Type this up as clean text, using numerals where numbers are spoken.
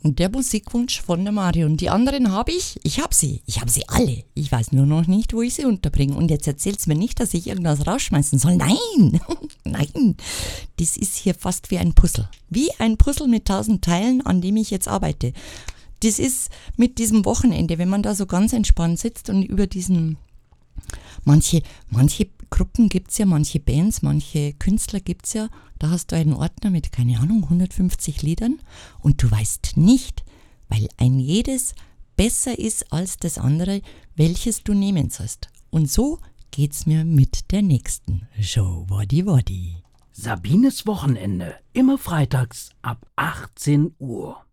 der Musikwunsch von der Marion. Die anderen habe ich. Ich habe sie alle. Ich weiß nur noch nicht, wo ich sie unterbringe. Und jetzt erzählt's mir nicht, dass ich irgendwas rausschmeißen soll. Nein, nein. Das ist hier fast wie ein Puzzle. Wie ein Puzzle mit 1000 Teilen, an dem ich jetzt arbeite. Das ist mit diesem Wochenende, wenn man da so ganz entspannt sitzt und über diesen... Manche Gruppen gibt's ja, manche Bands, manche Künstler gibt's ja. Da hast du einen Ordner mit, keine Ahnung, 150 Liedern und du weißt nicht, weil ein jedes besser ist als das andere, welches du nehmen sollst. Und so geht's mir mit der nächsten Show Woddy. Sabines Wochenende, immer freitags ab 18 Uhr.